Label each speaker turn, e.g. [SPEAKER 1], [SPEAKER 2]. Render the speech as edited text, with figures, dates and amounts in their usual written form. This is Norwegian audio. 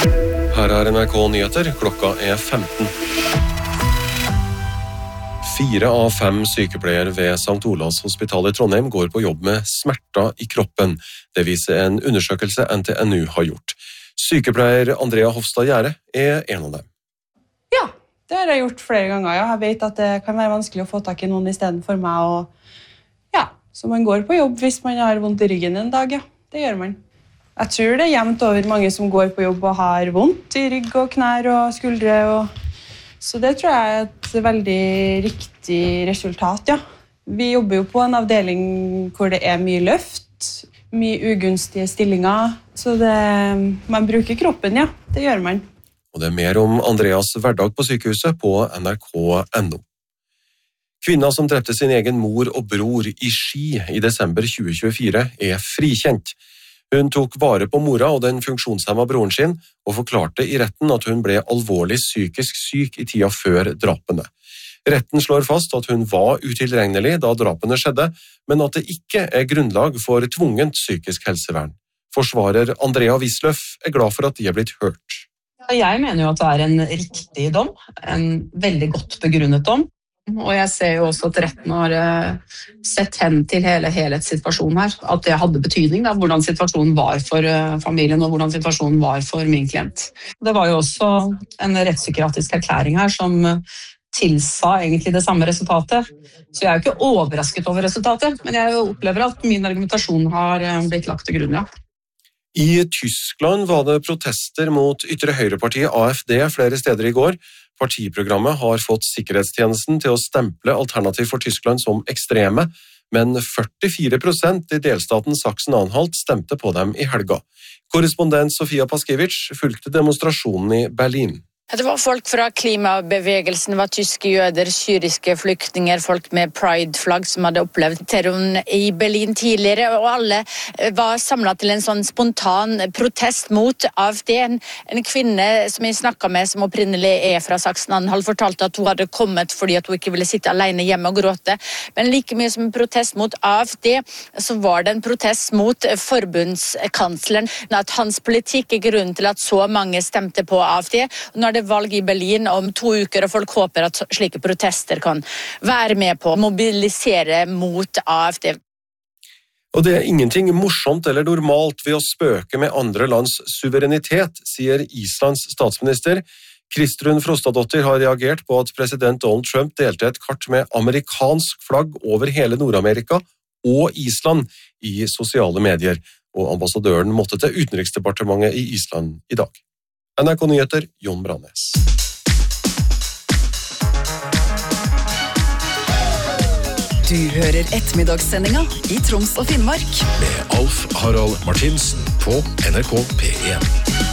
[SPEAKER 1] Her NRK Nyheter, klokka 15. 4 av 5 sykepleiere ved St. Olavs hospital i Trondheim går på jobb med smerter i kroppen. Det viser en undersøkelse NTNU har gjort. Sykepleier Andrea Hofstad Gjære en av dem.
[SPEAKER 2] Ja, det har jeg gjort flere ganger. Jeg vet at det kan være vanskelig å få tak i noen i stedet for meg. Så man går på jobb hvis man har vondt i ryggen en dag, ja. Det gjør man. Jeg tror det jevnt over mange som går på jobb og har vondt i rygg og knær og skuldre. Så det tror jeg er et veldig riktig resultat, ja. Vi jobber jo på en avdeling hvor det er mye løft, mye ugunstige stillinger. Så man bruker kroppen, ja. Det gjør man.
[SPEAKER 1] Og det er mer om Andreas hverdag på sykehuset på nrk.no. Kvinna som drepte sin egen mor og bror i Ski i desember 2024 frikjent. Hun tok vare på mora og den funksjonshemma broren sin, og forklarte i retten at hun ble alvorlig psykisk syk i tida før drapene. Retten slår fast at hun var utilregnelig da drapene skjedde, men at det ikke grunnlag for tvungent psykisk helsevern. Forsvarer Andrea Wisløff glad for at de blitt hørt.
[SPEAKER 3] Jeg mener jo at det en riktig dom, en veldig godt begrunnet dom. Og jeg ser jo også at retten har sett hen til hele helhetssituasjonen her, at det hadde betydning da, hvordan situasjonen var for familien og hvordan situasjonen var for min klient. Det var jo også en rettspsykiatrisk erklæring her som tilsa egentlig det samme resultatet. Så jeg er jo ikke overrasket over resultatet, men jeg opplever at min argumentasjon har blitt lagt til grunn, ja.
[SPEAKER 1] I Tyskland var det protester mot ytre høyrepartiet AfD flere steder i går. Partiprogrammet har fått sikkerhetstjenesten til å stemple Alternativ for Tyskland som ekstreme, men 44% i delstaten Sachsen-Anhalt stemte på dem i helga. Korrespondent Sofia Paskiewicz fulgte demonstrasjonen i Berlin.
[SPEAKER 4] Det var folk fra klimabevegelsen, det var tyske jøder, syriske flyktninger, folk med pride-flagg som hadde opplevd terroren i Berlin tidligere, og alle var samlet til en sånn spontan protest mot AfD. En kvinne som jeg snakket med, som opprinnelig fra Sachsen-Anhalt, fortalte at hun hadde kommet fordi at hun ikke ville sitte alene hjemme og gråte. Men like mye som en protest mot AfD, så var det en protest mot forbundskansleren, at hans politikk grunnen til at så mange stemte på AfD. Nå det valg i Berlin om 2 uker, og folk håper at slike protester kan være med på å mobilisere mot AfD.
[SPEAKER 1] Og det ingenting morsomt eller normalt ved å spøke med andre lands suverenitet, sier Islands statsminister. Kristrun Frostadottir har reagert på at president Donald Trump delte et kart med amerikansk flagg over hele Nord-Amerika og Island i sosiale medier, og ambassadøren måtte til utenriksdepartementet i Island i dag. NRK Nyheter, Jon Brannes.
[SPEAKER 5] Du hører ettermiddagssendinga i Troms og Finnmark.
[SPEAKER 6] Med Alf Harald Martinsen på NRK P1.